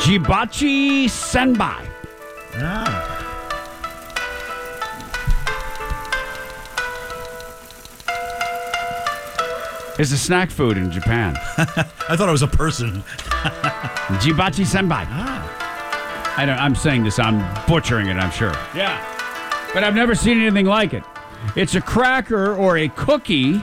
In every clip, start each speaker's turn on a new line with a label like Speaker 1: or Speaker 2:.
Speaker 1: Jibachi Senbai.
Speaker 2: Ah.
Speaker 1: Is a snack food in Japan.
Speaker 2: I thought it was a person.
Speaker 1: Jibachi Senbai. I'm saying this, I'm butchering it, I'm sure.
Speaker 3: Yeah.
Speaker 1: But I've never seen anything like it. It's a cracker or a cookie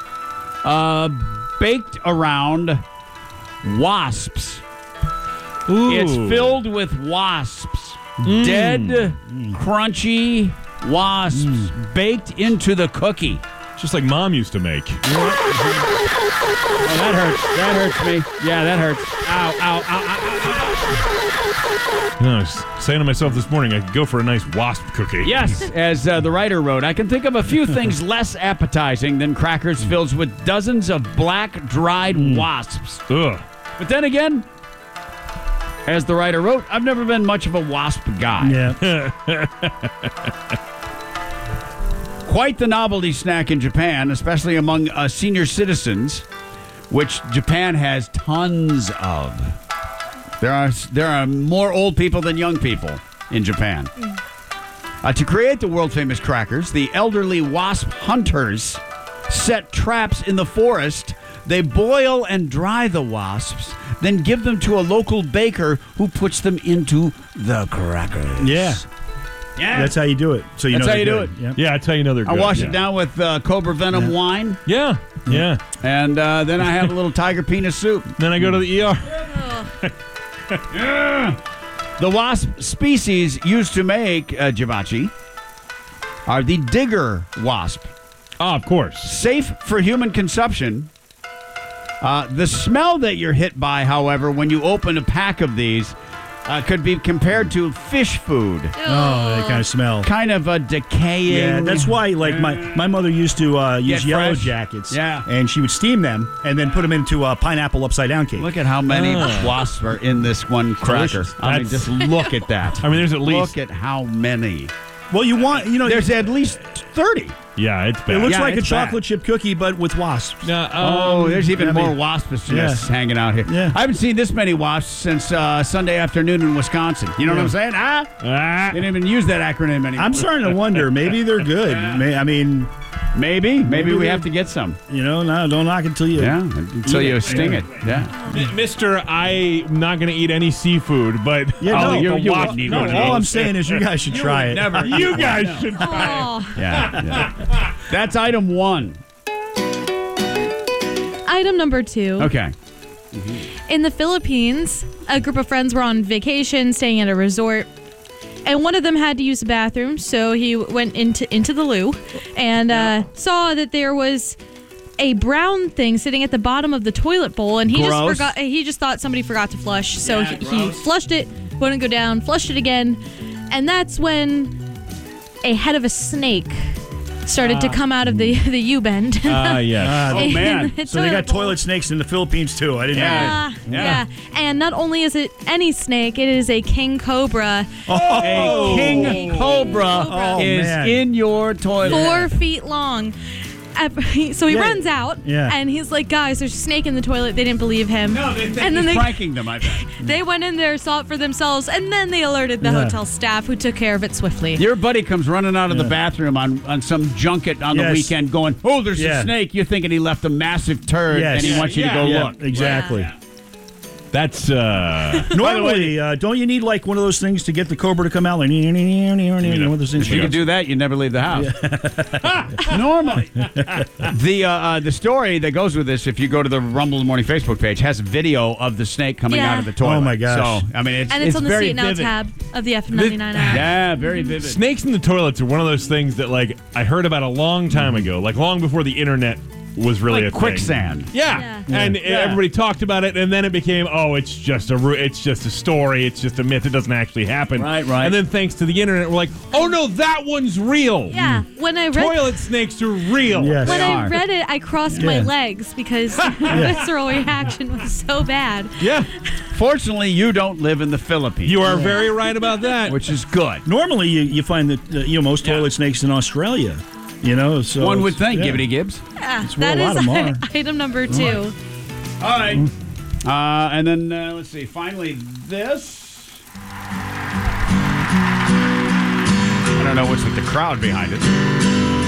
Speaker 1: baked around wasps.
Speaker 3: Ooh.
Speaker 1: It's filled with wasps. Dead, crunchy wasps baked into the cookie.
Speaker 3: Just like Mom used to make.
Speaker 1: Oh, that hurts. That hurts me. Yeah, that hurts. Ow, ow, ow, ow, ow.
Speaker 3: I was saying to myself this morning, I could go for a nice wasp cookie.
Speaker 1: Yes, as the writer wrote, I can think of a few things less appetizing than crackers filled with dozens of black, dried wasps.
Speaker 3: Ugh.
Speaker 1: But then again, as the writer wrote, I've never been much of a wasp guy.
Speaker 2: Yeah.
Speaker 1: Quite the novelty snack in Japan, especially among senior citizens, which Japan has tons of. There are more old people than young people in Japan. To create the world-famous crackers, the elderly wasp hunters set traps in the forest. They boil and dry the wasps, then give them to a local baker who puts them into the crackers.
Speaker 2: Yeah.
Speaker 1: Yeah.
Speaker 2: That's how you do it. So you
Speaker 1: That's
Speaker 2: know
Speaker 1: how you do
Speaker 2: they're
Speaker 1: it.
Speaker 2: good. Yep.
Speaker 3: Yeah, that's how you know they're
Speaker 1: I
Speaker 3: good.
Speaker 1: wash it down with Cobra Venom wine,
Speaker 3: Yeah. Yeah.
Speaker 1: and then I have a little tiger penis soup.
Speaker 3: Then I go to the ER.
Speaker 1: The wasp species used to make jibachi are the digger wasp.
Speaker 3: Oh, of course.
Speaker 1: Safe for human consumption. The smell that you're hit by, however, when you open a pack of these could be compared to fish food.
Speaker 2: Oh, they kind of smell.
Speaker 1: Kind of a decaying.
Speaker 2: Yeah, that's why, like, my mother used to use
Speaker 1: Get
Speaker 2: yellow
Speaker 1: fresh.
Speaker 2: jackets.
Speaker 1: Yeah.
Speaker 2: And she would steam them and then put them into a pineapple upside-down cake.
Speaker 1: Look at how many wasps are in this one cracker.
Speaker 2: Delicious.
Speaker 1: I mean, just look at that.
Speaker 3: I mean, there's at least.
Speaker 1: Look at how many.
Speaker 2: Well, you want,
Speaker 1: There's at least 30.
Speaker 3: Yeah, it's bad.
Speaker 2: it looks
Speaker 1: Yeah,
Speaker 2: like a
Speaker 1: it's
Speaker 2: chocolate chip cookie, but with wasps.
Speaker 1: There's even
Speaker 2: I
Speaker 1: more
Speaker 2: mean-
Speaker 1: wasps just hanging out here.
Speaker 2: Yeah.
Speaker 1: I haven't seen this many wasps since Sunday afternoon in Wisconsin. You know what I'm saying? They didn't even use that acronym anymore.
Speaker 2: I'm starting to wonder. Maybe they're good. I mean,
Speaker 1: Maybe we
Speaker 2: they're-
Speaker 1: have to get some.
Speaker 2: no, don't knock until you.
Speaker 1: Yeah, until you sting it. Yeah.
Speaker 3: Mister, I'm not going to eat any seafood, but
Speaker 2: Yeah,
Speaker 3: I'll
Speaker 2: no,
Speaker 3: eat
Speaker 1: you
Speaker 3: the wasp
Speaker 1: wouldn't eat
Speaker 2: No,
Speaker 1: one of
Speaker 3: cookie.
Speaker 2: all I'm
Speaker 1: those.
Speaker 2: saying is you guys should try it.
Speaker 1: Never.
Speaker 3: You guys should try it.
Speaker 4: Oh.
Speaker 1: Yeah. That's item 1.
Speaker 4: Item number 2.
Speaker 1: Okay.
Speaker 4: In the Philippines, a group of friends were on vacation, staying at a resort, and one of them had to use the bathroom, so he went into the loo and saw that there was a brown thing sitting at the bottom of the toilet bowl, and he
Speaker 1: Gross.
Speaker 4: just thought somebody forgot to flush, so he flushed it, wouldn't go down, flushed it again, and that's when a head of a snake started to come out of the U-bend.
Speaker 3: Yes.
Speaker 1: Oh, man.
Speaker 2: So they got toilet snakes in the Philippines, too. I didn't know.
Speaker 4: Yeah. And not only is it any snake, it is a king cobra.
Speaker 1: A king cobra
Speaker 2: Oh,
Speaker 1: is
Speaker 2: man.
Speaker 1: in your toilet.
Speaker 4: 4 feet long. So he
Speaker 2: Yeah.
Speaker 4: runs out,
Speaker 2: Yeah.
Speaker 4: and he's like, guys, there's a snake in the toilet. They didn't believe him.
Speaker 1: No, they think
Speaker 4: and then
Speaker 1: he's
Speaker 4: they,
Speaker 1: pranking them, I bet.
Speaker 4: they went in there, saw it for themselves, and then they alerted the
Speaker 2: Yeah.
Speaker 4: hotel staff, who took care of it swiftly.
Speaker 1: Your buddy comes running out of the bathroom on some junket on the
Speaker 2: Yes.
Speaker 1: weekend going, oh, there's
Speaker 2: Yeah.
Speaker 1: a snake. You're thinking he left a massive turd,
Speaker 2: Yes.
Speaker 1: and he wants you to go
Speaker 2: Yeah,
Speaker 1: look.
Speaker 2: exactly.
Speaker 3: That's,
Speaker 2: Normally, don't you need like one of those things to get the cobra to come out? Like, one of those things.
Speaker 1: If you could do that, you'd never leave the house. Normally. The story that goes with this, if you go to the Rumble in the Morning Facebook page, has a video of the snake coming
Speaker 4: Yeah.
Speaker 1: out of the toilet.
Speaker 2: Oh, my gosh.
Speaker 1: So, I mean,
Speaker 4: and it's on the
Speaker 1: very
Speaker 4: See It Now
Speaker 1: vivid.
Speaker 4: tab of the F99 app.
Speaker 1: Yeah, very vivid.
Speaker 3: snakes in the toilets are one of those things that, like, I heard about a long time ago, like long before the internet was really
Speaker 1: Like
Speaker 3: a thing.
Speaker 1: quicksand.
Speaker 3: Yeah. And everybody talked about it, and then it became, it's just a story, it's just a myth, it doesn't actually happen.
Speaker 1: Right.
Speaker 3: And then thanks to the internet, we're like, oh no, that one's real.
Speaker 4: Yeah, when I read
Speaker 3: Toilet snakes are real.
Speaker 2: Yes.
Speaker 4: when
Speaker 1: They
Speaker 4: I
Speaker 1: are.
Speaker 4: read it, I crossed my
Speaker 2: Yeah.
Speaker 4: legs because the visceral reaction was so bad.
Speaker 3: Yeah.
Speaker 1: Fortunately, you don't live in the Philippines.
Speaker 3: You are very right about that.
Speaker 1: which is good.
Speaker 2: Normally, you find that most toilet snakes in Australia. So
Speaker 1: One would think,
Speaker 2: yeah.
Speaker 1: Gibbity Gibbs.
Speaker 4: Yeah,
Speaker 2: where
Speaker 4: that
Speaker 2: a lot
Speaker 4: is
Speaker 2: of 'em are.
Speaker 4: item number 2.
Speaker 1: All right. And then, let's see, finally this. I don't know what's with the crowd behind it.